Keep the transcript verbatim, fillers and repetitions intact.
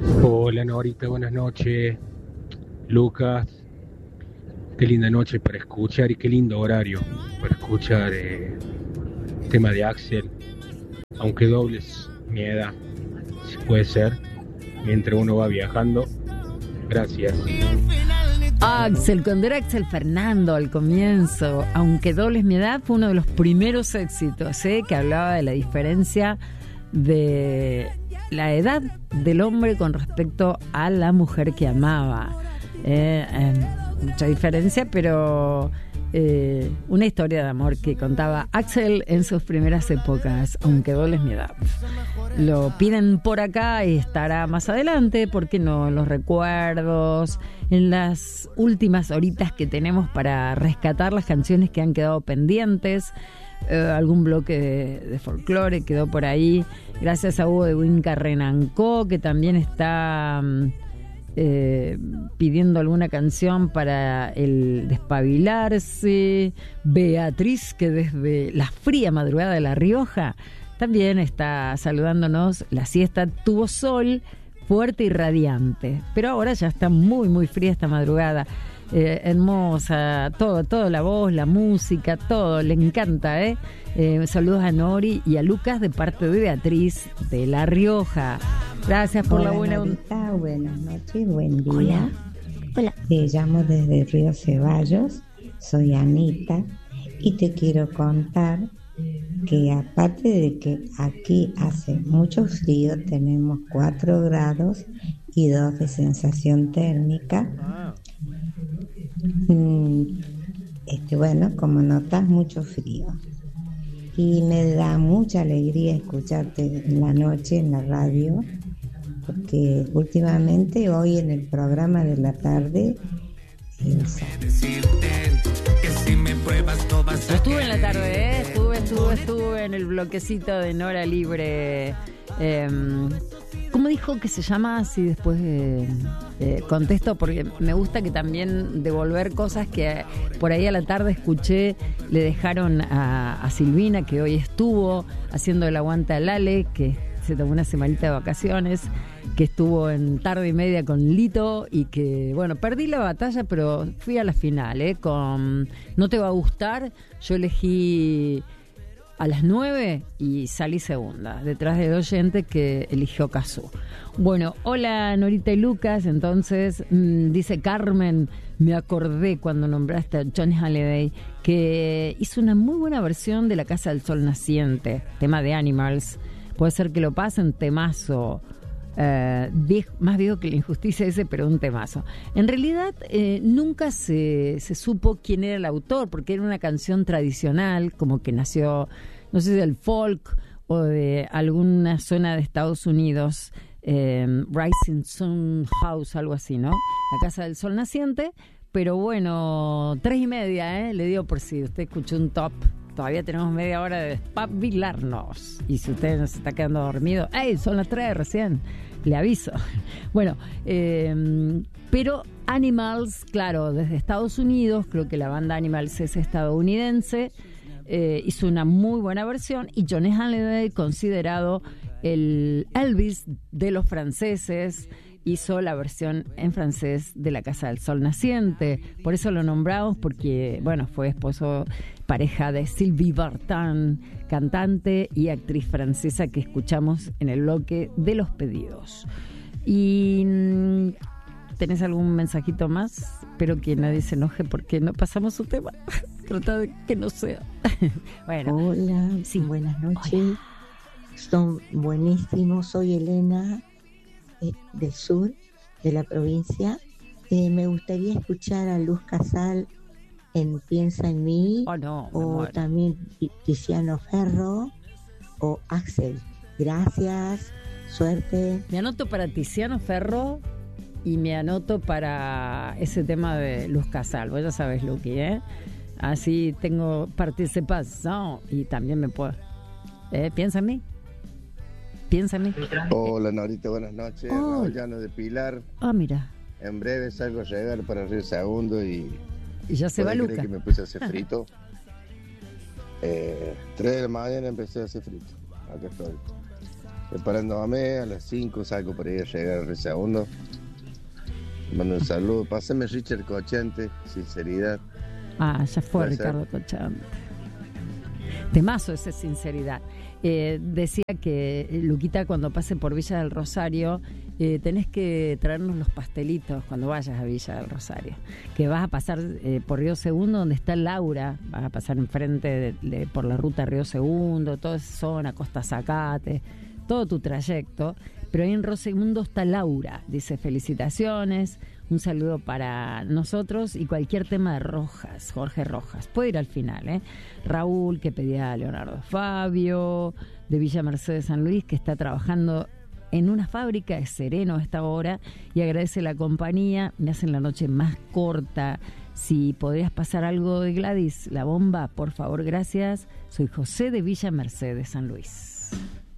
Hola Norita, buenas noches. Lucas, qué linda noche para escuchar y qué lindo horario para escuchar eh, tema de Axel. Aunque dobles mi edad, si puede ser, mientras uno va viajando. Gracias. Axel, cuando era Axel Fernando al comienzo, aunque dobles mi edad, fue uno de los primeros éxitos, ¿eh? Que hablaba de la diferencia de la edad del hombre con respecto a la mujer que amaba. Eh, eh, mucha diferencia, pero eh, una historia de amor que contaba Axel en sus primeras épocas, aunque dobles mi edad. Lo piden por acá y estará más adelante, ¿por qué no? En los recuerdos, en las últimas horitas que tenemos para rescatar las canciones que han quedado pendientes. Eh, algún bloque de, de folclore quedó por ahí, gracias a Hugo de Winca Renancó, que también está eh, pidiendo alguna canción para el despabilarse. Beatriz, que desde la fría madrugada de La Rioja también está saludándonos. La siesta tuvo sol fuerte y radiante, pero ahora ya está muy muy fría esta madrugada. Eh, hermosa, todo, todo, la voz, la música, todo, le encanta, ¿eh? Eh, saludos a Nori y a Lucas de parte de Beatriz de La Rioja. Gracias por Hola, la buena... Norita, buenas noches, buen día. Hola. Hola. Te llamo desde Río Ceballos, soy Anita y te quiero contar que aparte de que aquí hace mucho frío, tenemos cuatro grados y dos de sensación térmica. Este, bueno, como notas, mucho frío. Y me da mucha alegría escucharte en la noche en la radio, porque últimamente hoy en el programa de la tarde eh, Yo estuve en la tarde, ¿eh? estuve, estuve, estuve en el bloquecito de Nora Libre. Eh, ¿Cómo dijo que se llama? Así después eh, eh, contesto, porque me gusta que también devolver cosas que por ahí a la tarde escuché, le dejaron a, a Silvina, que hoy estuvo haciendo el aguante al Ale, que se tomó una semanita de vacaciones, que estuvo en tarde y media con Lito y que, bueno, perdí la batalla, pero fui a la final, ¿eh? Con No te va a gustar, yo elegí a las nueve y salí segunda, detrás de dos oyentes que eligió Cazú. Bueno, hola Norita y Lucas. Entonces, mmm, dice Carmen, me acordé cuando nombraste a Johnny Hallyday, que hizo una muy buena versión de La Casa del Sol Naciente, tema de Animals. Puede ser que lo pasen, temazo. Uh, viejo, más viejo que la injusticia ese, pero un temazo. En realidad eh, nunca se, se supo quién era el autor, porque era una canción tradicional, como que nació, no sé si del folk o de alguna zona de Estados Unidos, eh, Rising Sun House, algo así, ¿no? La Casa del Sol Naciente. Pero bueno, tres y media, ¿eh? Le digo por si usted escuchó un top. Todavía tenemos media hora de despabilarnos. Y si usted nos está quedando dormido, ¡ey! Son las tres recién. Le aviso. Bueno, eh, pero Animals, claro, desde Estados Unidos, creo que la banda Animals es estadounidense, eh, hizo una muy buena versión. Y Johnny Hallyday, considerado el Elvis de los franceses, hizo la versión en francés de La Casa del Sol Naciente. Por eso lo nombramos, porque, bueno, fue esposo, pareja de Sylvie Vartan, cantante y actriz francesa que escuchamos en el bloque de los pedidos. Y ¿tenés algún mensajito más? Espero que nadie se enoje porque no pasamos su tema. Trata de que no sea. Bueno. Hola, sí. Buenas noches. Hola. Son buenísimos. Soy Elena, eh, del sur de la provincia. Eh, me gustaría escuchar a Luz Casal en Piensa en mí, oh, no, o también Tiziano Ferro o Axel. Gracias, suerte. Me anoto para Tiziano Ferro y me anoto para ese tema de Luz Casal. Vos ya sabes, Luqui, ¿eh? Así tengo participación y también me puedo... ¿Eh? Piensa en mí. Piensa en mí. Hola Norita, buenas noches. Oh. Raúl Llano de Pilar. Ah, mira. En breve salgo a llegar para Río Segundo y... Y ya se va Luca. que me puse a hacer frito. eh, tres de la mañana empecé a hacer frito. Acá estoy. preparándome, a las cinco salgo para ir a llegar al segundo. Mando un saludo, pásame Richard Cochante, sinceridad. Ah, ya fue Puede ser. Ricardo Cochante. Temazo ese sinceridad. Eh, decía que Luquita, cuando pase por Villa del Rosario, eh, tenés que traernos los pastelitos cuando vayas a Villa del Rosario. Que vas a pasar eh, por Río Segundo, donde está Laura, vas a pasar enfrente de, de, por la ruta Río Segundo, toda esa zona, Costa Zacate, todo tu trayecto. Pero ahí en Río Segundo está Laura, dice felicitaciones, un saludo para nosotros y cualquier tema de Rojas, Jorge Rojas. Puede ir al final, ¿eh? Raúl, que pedía a Leonardo Fabio, de Villa Mercedes San Luis, que está trabajando en una fábrica de Sereno a esta hora y agradece la compañía. Me hacen la noche más corta. Si podrías pasar algo de Gladys, La Bomba, por favor, gracias. Soy José de Villa Mercedes San Luis.